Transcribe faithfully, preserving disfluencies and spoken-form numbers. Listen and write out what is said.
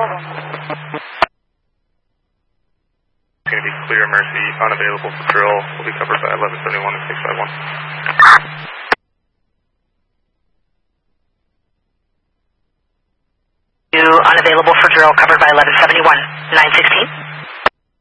Going to be clear, Mercy, unavailable for drill. Will be covered by eleven seventy-one and six five one. Unavailable for drill, covered by eleven seventy-one, nine sixteen.